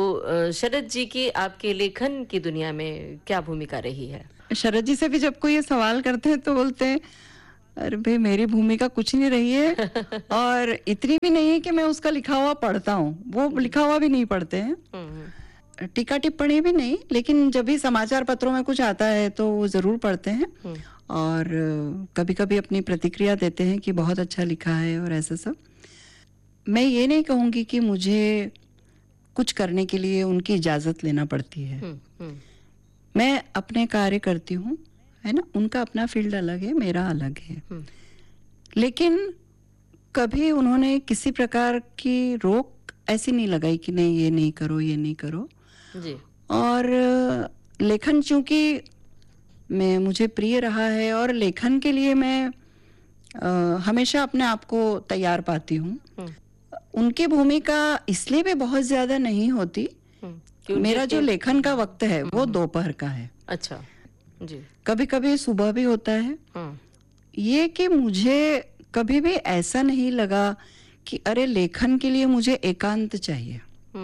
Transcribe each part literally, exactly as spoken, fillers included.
अ, शरद जी की आपके लेखन की दुनिया में क्या भूमिका रही है? शरद जी से भी जब कोई ये सवाल करते हैं तो बोलते हैं, अरे भाई मेरी भूमिका कुछ नहीं रही है और इतनी भी नहीं है कि मैं उसका लिखा हुआ पढ़ता हूँ, वो लिखा हुआ भी नहीं पढ़ते हैं, टीका टिप्पणी भी नहीं, लेकिन जब भी समाचार पत्रों में कुछ आता है तो वो जरूर पढ़ते हैं और कभी कभी अपनी प्रतिक्रिया देते हैं कि बहुत अच्छा लिखा है और ऐसा सब। मैं ये नहीं कहूँगी कि मुझे कुछ करने के लिए उनकी इजाजत लेना पड़ती है। हुँ, हुँ। मैं अपने कार्य करती हूँ, है ना, उनका अपना फील्ड अलग है, मेरा अलग है, लेकिन कभी उन्होंने किसी प्रकार की रोक ऐसी नहीं लगाई कि नहीं ये नहीं करो ये नहीं करो जी। और लेखन चूंकि मैं मुझे प्रिय रहा है और लेखन के लिए मैं आ, हमेशा अपने आप को तैयार पाती हूँ। उनकी भूमिका इसलिए भी बहुत ज्यादा नहीं होती, मेरा जो लेखन का वक्त है वो दोपहर का है। अच्छा जी। कभी कभी सुबह भी होता है। ये कि मुझे कभी भी ऐसा नहीं लगा कि अरे लेखन के लिए मुझे एकांत चाहिए।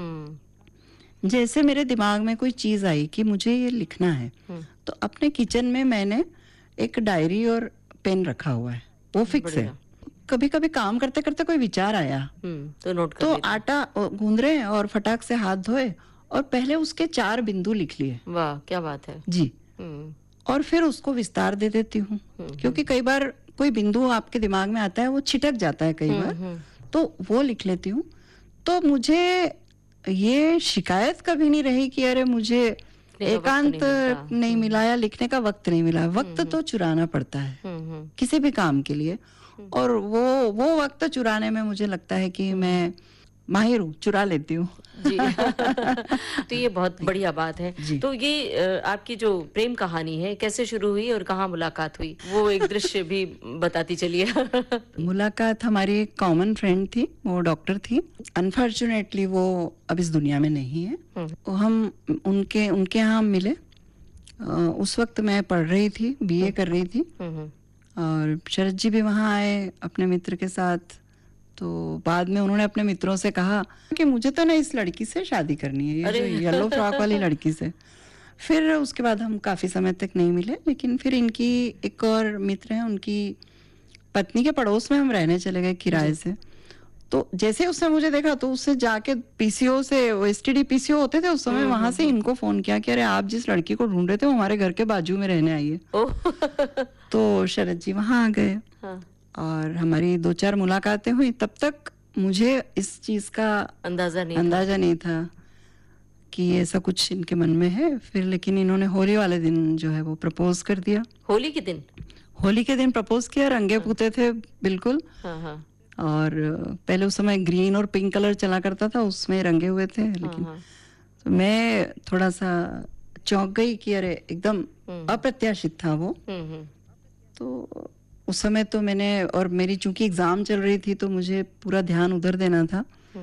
जैसे मेरे दिमाग में कोई चीज आई कि मुझे ये लिखना है, तो अपने किचन में मैंने एक डायरी और पेन रखा हुआ है, वो फिक्स है। कभी कभी काम करते करते कोई विचार आया तो नोट कर तो आटा गूंद रहे और फटाक से हाथ धोए और पहले उसके चार बिंदु लिख लिए। वाह क्या बात है जी। और फिर उसको विस्तार दे देती हूँ, क्योंकि कई बार कोई बिंदु आपके दिमाग में आता है वो छिटक जाता है कई बार, तो वो लिख लेती हूँ। तो मुझे ये शिकायत कभी नहीं रही कि अरे मुझे एकांत नहीं, नहीं मिला या लिखने का वक्त नहीं मिला। वक्त तो चुराना पड़ता है किसी भी काम के लिए, और वो वो वक्त चुराने में मुझे लगता है कि मैं माहिर हूँ, चुरा लेती हूँ। जी। तो ये बहुत बढ़िया बात है। तो ये आपकी जो प्रेम कहानी है कैसे शुरू हुई और कहाँ मुलाकात हुई, वो एक दृश्य भी बताती चलिए। मुलाकात हमारी एक कॉमन फ्रेंड थी, वो डॉक्टर थी। अनफॉर्चुनेटली वो अब इस दुनिया में नहीं है। हम उनके उनके यहाँ मिले। उस वक्त मैं पढ़ रही थी, बीए कर रही थी और शरद जी भी वहाँ आए अपने मित्र के साथ। तो बाद में उन्होंने अपने मित्रों से कहा कि मुझे तो ना इस लड़की से शादी करनी है, ये जो येलो फ्रॉक वाली लड़की से। फिर उसके बाद हम काफी समय तक नहीं मिले, लेकिन फिर इनकी एक और मित्र हैं, उनकी पत्नी के पड़ोस में हम रहने चले गए किराए से। तो जैसे उसने मुझे देखा तो उससे जाके पीसीओ से, एसटीडी पीसीओ होते थे उस समय, वहां से इनको फोन किया कि अरे आप जिस लड़की को ढूंढ रहे थे वो हमारे घर के बाजू में रहने आई है। तो शरद जी वहां आ गए और हमारी दो चार मुलाकातें हुई। तब तक मुझे इस चीज का अंदाजा नहीं अंदाजा था। नहीं था कि ऐसा कुछ इनके मन में है। फिर लेकिन इन्होंने होली वाले दिन जो है वो प्रपोज कर दिया। होली के दिन? होली के दिन प्रपोज किया, रंगे पुते थे बिल्कुल। हाँ हाँ। और पहले उस समय ग्रीन और पिंक कलर चला करता था, उसमें रंगे हुए थे। लेकिन हाँ, हाँ। तो मैं थोड़ा सा चौंक गई कि अरे एकदम अप्रत्याशित था वो। तो उस समय तो मैंने, और मेरी चूंकि एग्जाम चल रही थी तो मुझे पूरा ध्यान उधर देना था।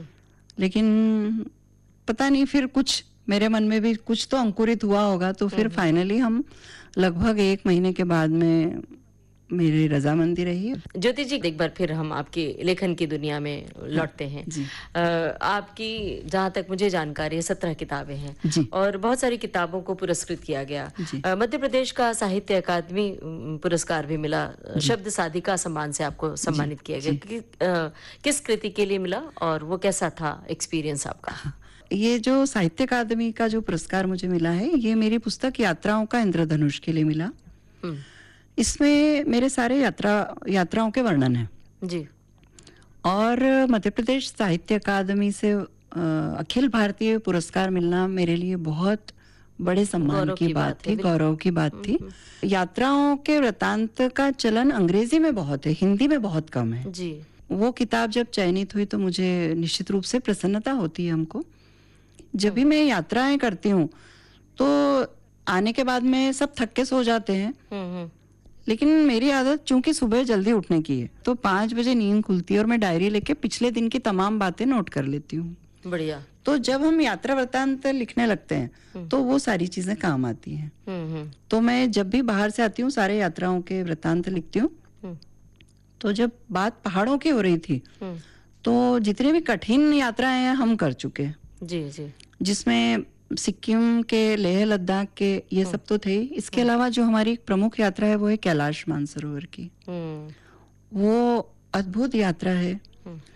लेकिन पता नहीं फिर कुछ मेरे मन में भी कुछ तो अंकुरित हुआ होगा। तो फिर फाइनली हम लगभग एक महीने के बाद में मेरी रजामंदी रही। ज्योति जी, एक बार फिर हम आपकी लेखन की दुनिया में लौटते हैं। जी। आ, आपकी जहाँ तक मुझे जानकारी है सत्रह किताबें हैं जी। और बहुत सारी किताबों को पुरस्कृत किया गया। मध्य प्रदेश का साहित्य अकादमी पुरस्कार भी मिला, शब्द साधिका सम्मान से आपको सम्मानित किया गया। कि, आ, किस कृति के लिए मिला और वो कैसा था एक्सपीरियंस आपका? ये जो साहित्य अकादमी का जो पुरस्कार मुझे मिला है, ये मेरी पुस्तक यात्राओं का इंद्रधनुष के लिए मिला। इसमें मेरे सारे यात्रा यात्राओं के वर्णन है जी। और मध्य प्रदेश साहित्य अकादमी से अखिल भारतीय पुरस्कार मिलना मेरे लिए बहुत बड़े सम्मान की, की बात थी, गौरव की बात थी। यात्राओं के वृतांत का चलन अंग्रेजी में बहुत है, हिंदी में बहुत कम है जी। वो किताब जब चयनित हुई तो मुझे निश्चित रूप से प्रसन्नता होती है हमको। जब भी मैं यात्राएं करती हूँ तो आने के बाद में सब थक के सो जाते हैं, लेकिन मेरी आदत चूंकि सुबह जल्दी उठने की है तो पाँच बजे नींद खुलती है और मैं डायरी लेके पिछले दिन की तमाम बातें नोट कर लेती हूँ। बढ़िया। तो जब हम यात्रा वृत्तांत लिखने लगते हैं तो वो सारी चीजें काम आती हैं। तो मैं जब भी बाहर से आती हूँ सारे यात्राओं के वृत्तांत लिखती हूँ। तो जब बात पहाड़ों की हो रही थी तो जितनी भी कठिन यात्राएं हम कर चुके हैं, जी जी, जिसमें सिक्किम के, लेह लद्दाख के ये सब तो थे। इसके अलावा जो हमारी एक प्रमुख यात्रा है वो है कैलाश मानसरोवर की। वो अद्भुत यात्रा है।